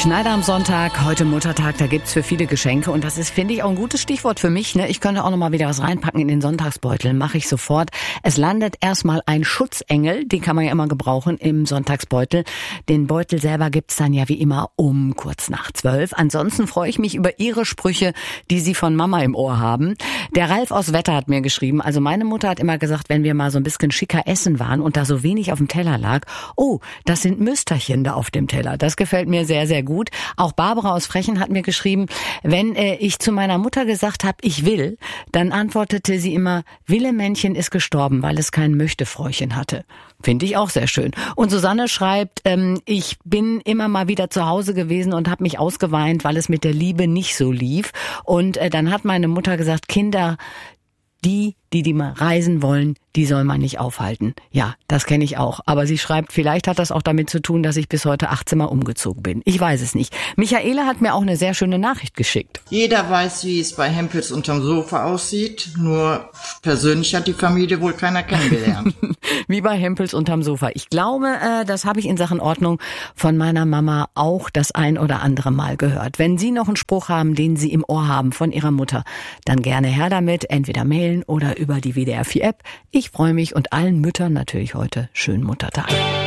Schneider am Sonntag, heute Muttertag, da gibt's für viele Geschenke und das ist, finde ich, auch ein gutes Stichwort für mich. Ich könnte auch noch mal wieder was reinpacken in den Sonntagsbeutel, mache ich sofort. Es landet erstmal ein Schutzengel, den kann man ja immer gebrauchen im Sonntagsbeutel. Den Beutel selber gibt's dann ja wie immer um kurz nach 12. Ansonsten freue ich mich über Ihre Sprüche, die Sie von Mama im Ohr haben. Der Ralf aus Wetter hat mir geschrieben, also meine Mutter hat immer gesagt, wenn wir mal so ein bisschen schicker essen waren und da so wenig auf dem Teller lag, oh, das sind Müsterchen da auf dem Teller. Das gefällt mir sehr, sehr gut. Auch Barbara aus Frechen hat mir geschrieben, wenn ich zu meiner Mutter gesagt habe, ich will, dann antwortete sie immer, Willemännchen ist gestorben, weil es kein Möchtefräuchen hatte. Finde ich auch sehr schön. Und Susanne schreibt, ich bin immer mal wieder zu Hause gewesen und habe mich ausgeweint, weil es mit der Liebe nicht so lief. Und dann hat meine Mutter gesagt, Kinder, die mal reisen wollen, die soll man nicht aufhalten. Ja, das kenne ich auch. Aber sie schreibt, vielleicht hat das auch damit zu tun, dass ich bis heute 18 Mal umgezogen bin. Ich weiß es nicht. Michaela hat mir auch eine sehr schöne Nachricht geschickt. Jeder weiß, wie es bei Hempels unterm Sofa aussieht. Nur persönlich hat die Familie wohl keiner kennengelernt. Wie bei Hempels unterm Sofa. Ich glaube, das habe ich in Sachen Ordnung von meiner Mama auch das ein oder andere Mal gehört. Wenn Sie noch einen Spruch haben, den Sie im Ohr haben von Ihrer Mutter, dann gerne her damit, entweder mailen oder über die WDR 4 App. Ich freue mich und allen Müttern natürlich heute schönen Muttertag.